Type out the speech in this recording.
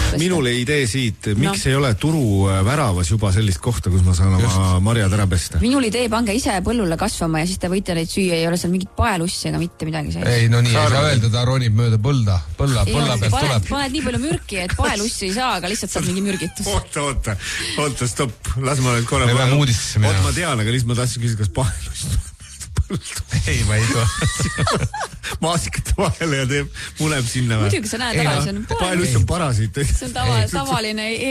minule idee siit, miks ei ole turu väravas juba sellist kohta, kus ma saan oma marjad ära pesta? Minul idee, pange ise põllule kasvama ja siis te võite neid süüa, ei ole seal mingit paelussi ega mitte midagi sees. Ei, no nii, ei saa öelda, ta ronib mööda põlla pealt tuleb. Paned nii palju mürki, et paelussi ei saa, aga lihtsalt saad mingi mürgitus. Oota, stopp, las ma nüüd korra. Me peame uudistesse minema. Ma tean, aga lihtsalt ma tahtsin küsida, kas paelussi ei, ma ei tule. Maasikate vahele ja muneb sinna. Muidugi sa näed ära, see on paeluss on parasiit. See on tavaline